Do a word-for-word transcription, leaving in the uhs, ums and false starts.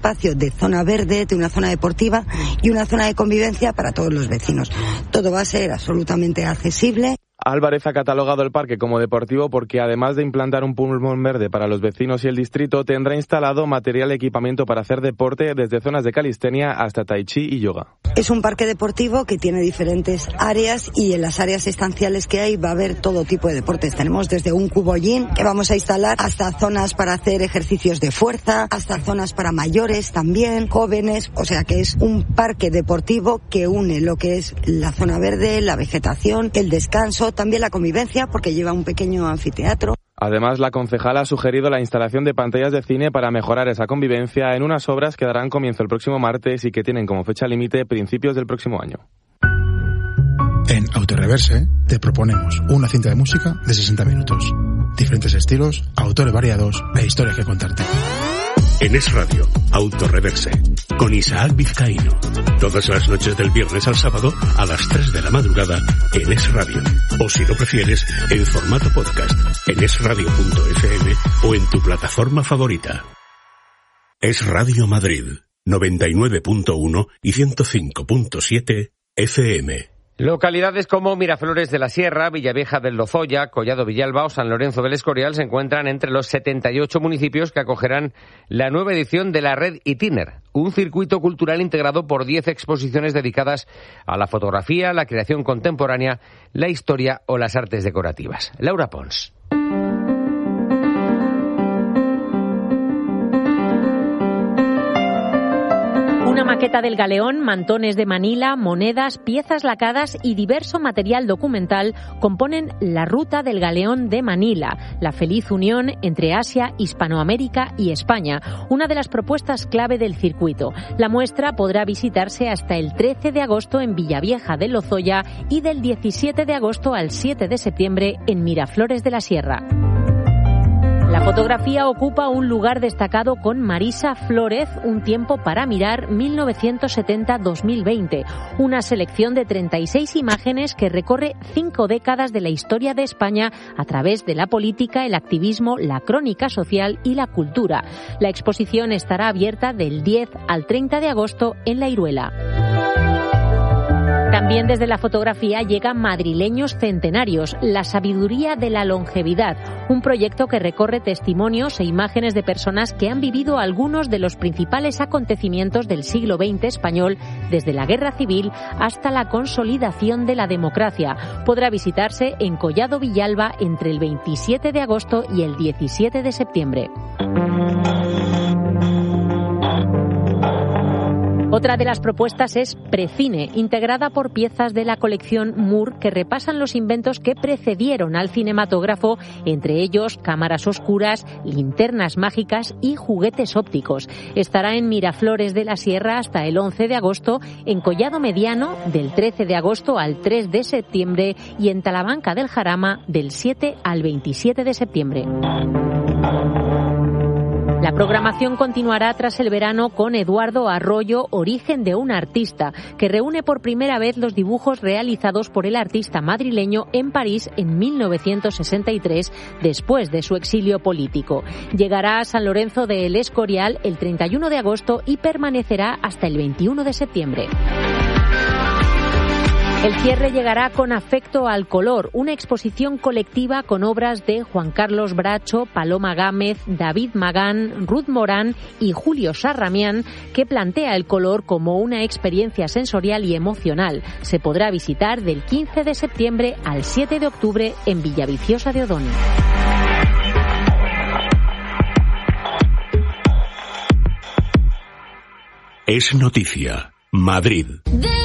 espacio de zona verde, de una zona deportiva y una zona de convivencia para todos los vecinos. Todo va a ser absolutamente accesible. Álvarez ha catalogado el parque como deportivo porque además de implantar un pulmón verde para los vecinos y el distrito, tendrá instalado material y equipamiento para hacer deporte desde zonas de calistenia hasta tai chi y yoga. Es un parque deportivo que tiene diferentes áreas y en las áreas estanciales que hay va a haber todo tipo de deportes. Tenemos desde un cubollín que vamos a instalar hasta zonas para hacer ejercicios de fuerza, hasta zonas para mayores también, jóvenes, o sea que es un parque deportivo que une lo que es la zona verde, la vegetación, el descanso, también la convivencia porque lleva un pequeño anfiteatro. Además, la concejala ha sugerido la instalación de pantallas de cine para mejorar esa convivencia en unas obras que darán comienzo el próximo martes y que tienen como fecha límite principios del próximo año. En Autoreverse te proponemos una cinta de música de sesenta minutos. Diferentes estilos, autores variados e historias que contarte. En Es Radio, Autoreverse, con Isaac Vizcaíno. Todas las noches del viernes al sábado a las tres de la madrugada en Es Radio. O si lo prefieres, en formato podcast en es radio punto efe eme o en tu plataforma favorita. Es Radio Madrid, noventa y nueve punto uno y ciento cinco punto siete efe eme. Localidades como Miraflores de la Sierra, Villavieja del Lozoya, Collado Villalba o San Lorenzo del Escorial se encuentran entre los setenta y ocho municipios que acogerán la nueva edición de la Red Itiner, un circuito cultural integrado por diez exposiciones dedicadas a la fotografía, la creación contemporánea, la historia o las artes decorativas. Laura Pons. Una maqueta del galeón, mantones de Manila, monedas, piezas lacadas y diverso material documental componen la ruta del galeón de Manila, la feliz unión entre Asia, Hispanoamérica y España, una de las propuestas clave del circuito. La muestra podrá visitarse hasta el trece de agosto en Villavieja del Lozoya y del diecisiete de agosto al siete de septiembre en Miraflores de la Sierra. La fotografía ocupa un lugar destacado con Marisa Flórez, Un tiempo para mirar, mil novecientos setenta a dos mil veinte, una selección de treinta y seis imágenes que recorre cinco décadas de la historia de España a través de la política, el activismo, la crónica social y la cultura. La exposición estará abierta del diez al treinta de agosto en La Iruela. También desde la fotografía llegan Madrileños Centenarios, la sabiduría de la longevidad, un proyecto que recorre testimonios e imágenes de personas que han vivido algunos de los principales acontecimientos del siglo veinte español, desde la Guerra Civil hasta la consolidación de la democracia. Podrá visitarse en Collado Villalba entre el veintisiete de agosto y el diecisiete de septiembre. Otra de las propuestas es Precine, integrada por piezas de la colección Moore que repasan los inventos que precedieron al cinematógrafo, entre ellos cámaras oscuras, linternas mágicas y juguetes ópticos. Estará en Miraflores de la Sierra hasta el once de agosto, en Collado Mediano del trece de agosto al tres de septiembre y en Talamanca del Jarama del siete al veintisiete de septiembre. La programación continuará tras el verano con Eduardo Arroyo, Origen de un artista, que reúne por primera vez los dibujos realizados por el artista madrileño en París en mil novecientos sesenta y tres, después de su exilio político. Llegará a San Lorenzo de El Escorial el treinta y uno de agosto y permanecerá hasta el veintiuno de septiembre. El cierre llegará con Afecto al color, una exposición colectiva con obras de Juan Carlos Bracho, Paloma Gámez, David Magán, Ruth Morán y Julio Sarramián, que plantea el color como una experiencia sensorial y emocional. Se podrá visitar del quince de septiembre al siete de octubre en Villaviciosa de Odón. Es noticia. Madrid.